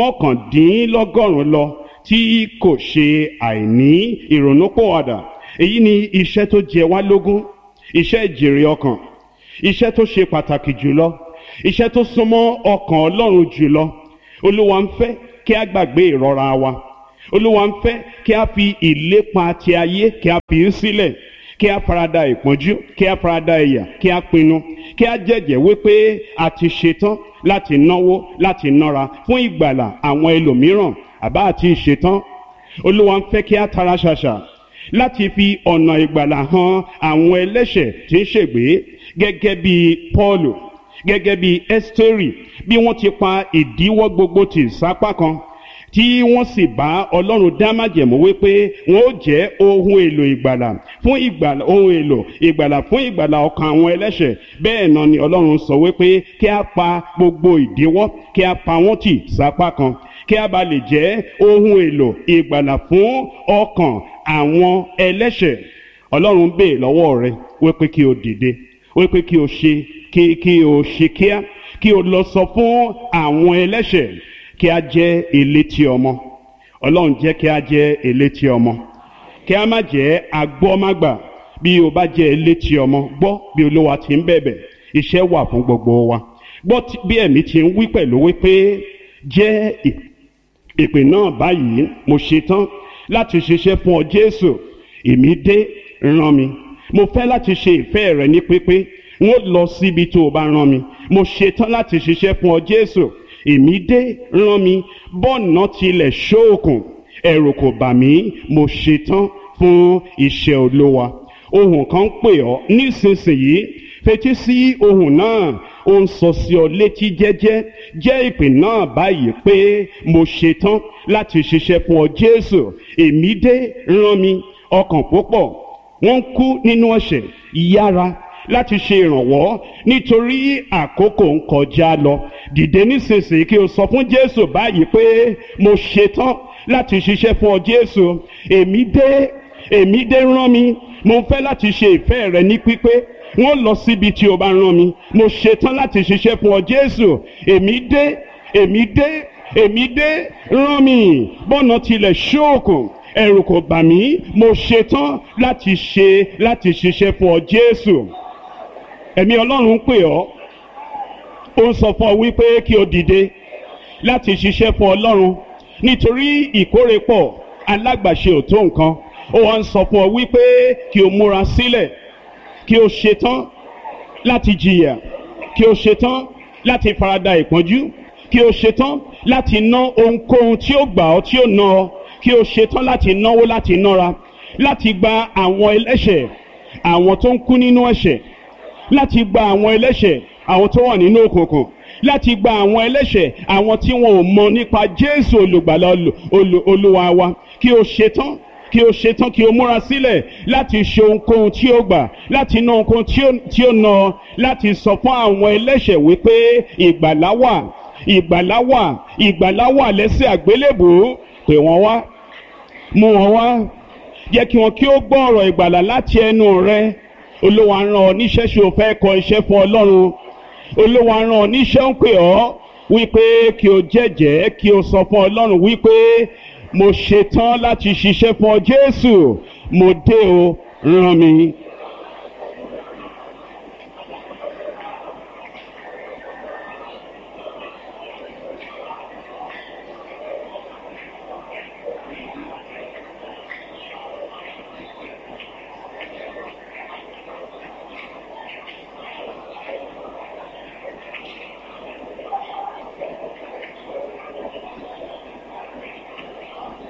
99 lọ tí kò ṣe àìní ìrònúpìwàdà. Èyí ni iṣẹ́ tó jẹ wá lógún, iṣẹ́ ìjèrè ọkàn, iṣẹ́ tó ṣe pàtàkì jùlọ, iṣẹ́ tó súnmọ́ ọkàn Ọlọ́run jùlọ. Olúwa ń fẹ́ kí a gbàgbé ìrora wa. Olúwa ń fẹ́ kí a fi ìlépa ti ayé kí a fi í sílẹ̀, kí a farada ìpọ́njú, kí a farada ìyà, kí a pinnu, kí a jẹ́jẹ́ wípé a ti ṣetán láti náwó, láti nára fún ìgbàlà àwọn ẹlòmíràn, àbá àti ìṣetán. Olúwa ń fẹ́ kí a tara ṣàṣà láti fi ọ̀nà ìgbàlà hàn àwọn ẹlẹ́ṣẹ̀ tí ń ṣègbé, gẹ́gẹ́ bí Pọ́ọ̀lù, gẹ́gẹ́ bí Ẹ́sítérì, bí wọ́n ti pa ìdíwọ́ gbogbo tì sápá kan, tí wọ́n sì bá Ọlọ́run dá májẹ̀mú wípé wọ́n ó jẹ́ ohun èlò ìgbàlà fún ìgbàlà, ohun èlò ìgbàlà fún ìgbàlà ọkàn àwọn ẹlẹ́ṣẹ̀. Bẹ́ẹ̀ náà ni Ọlọ́run sọ wípé kí a pa gbogbo ìdíwọ́, kí a pa wọ́n tì sápá kan, kí a bá lè jẹ́ ohun èlò ìgbàlà fún ọkàn àwọn ẹlẹ́ṣẹ̀. Ọlọ́run bèè lọ́wọ́ rẹ wípé kí o dìde, wípé kí o ṣe kíá, kí o lọ sọ fún àwọn ẹlẹ́ṣẹ̀ kí a jẹ́ elétí ọmọ. Ọlọ́run jẹ́ kí a jẹ́ elétí ọmọ, kí a má jẹ́ agbọ́mágbà. Bí o bá jẹ́ elétí ọmọ, gbọ́ bí Olúwa ti ń bẹ̀bẹ̀. Iṣẹ́ wà fún gbogbo wa. Gbọ́ bí ẹ̀mí ti ń wí pẹ̀lú wípé jẹ́ ìpè náà báyìí, mo ṣetán láti ṣiṣẹ́ fún ọ Jésù. Èmi dé, rán mi. Mo fẹ́ láti ṣe ìfẹ́ rẹ ní pípé. Wọ́n lọ síbi tó o bá rán mi. Mo ṣetán láti ṣiṣẹ́ fún ọ Jésù. Èmi dé, rán mi. Bọ́ọ̀nà tilẹ̀ ṣóòkùn, ẹ̀rù kò bà mí. Mo ṣetán fún iṣẹ́ Olúwa. Ohùn kan pè ọ́ nísinsìnyí. Fetí sí ohùn náà. Ó ń sọ sí ọ létí jẹ́jẹ́. Jẹ́ ìpè náà báyìí pé mo ṣetán láti ṣiṣẹ́ fún ọ Jésù. Èmi dé, rán mi. Ọkàn púpọ̀ wọ́n ń kú nínú ẹ̀ṣẹ̀. Yára láti ṣe ìrànwọ́ nítorí àkókò ń kọjá lọ. Dìde nísinsìnyí kí o sọ fún Jésù báyìí pé mo ṣetán láti ṣiṣẹ́ fún ọ Jésù. Èmi dé, rán mi. Mo fẹ́ láti ṣe ìfẹ́ rẹ ní pípé. Wọ́n lọ síbi tí o bá rán mi. Mo ṣetán láti ṣiṣẹ́ fún ọ Jésù. Èmi dé, rán mi. Bọ́ọ̀nà tilẹ̀ ṣóòkùn, ẹ̀rù kò bà mí. Mo ṣetán láti ṣiṣẹ́ fún ọ Jésù. Ẹ̀mí Ọlọ́run pè ọ́. Ó ń sọ fún ọ wípé kí o dìde láti ṣiṣẹ́ fún Ọlọ́run, nítorí ìkórè pọ̀, alágbàṣe ò tó nǹkan. Ó wá ń sọ fún ọ wípé kí o múra sílẹ̀, kí o ṣetán láti jìyà, kí o ṣetán láti farada ìpọ́njú, kí o ṣetán láti ná ohunkóhun tí ó gbà ọ́, tí ó ná ọ, kí o ṣetán láti náwó, láti nára, láti gba àwọn ẹlẹ́ṣẹ̀, àwọn tó ń kú nínú ẹ̀ṣẹ̀, láti gba àwọn ẹlẹ́ṣẹ̀, àwọn tó wà nínú òkùnkùn, láti gba àwọn ẹlẹ́ṣẹ̀, àwọn tí wọn ò mọ nípa Jésù olùgbàlà Olúwa wa. Kí o ṣetán, kí o múra sílẹ̀ láti ṣe ohunkóhun tí ó gbà, láti ná ohunkóhun tí ó ná, láti sọ fún àwọn ẹlẹ́ṣẹ̀ wípé ìgbàlà wà lẹ́sẹ̀ àgbélébùú. Pè wọ́n wá, mú wọn wá, jẹ́ kí wọn kí ó gbọ́ ọ̀rọ̀ ìgbàlà láti ẹnu rẹ. Olúwa rán ọ níṣẹ́, ṣé o fẹ́ kọ iṣẹ́ fún Ọlọ́run? Olúwa rán ọ níṣẹ́, ń pè ọ́ wípé kí o jẹ́jẹ́, kí o sọ fún Ọlọ́run wípé mo ṣetán láti ṣiṣẹ́ fún ọ Jésù. Mo dé o, rán mi.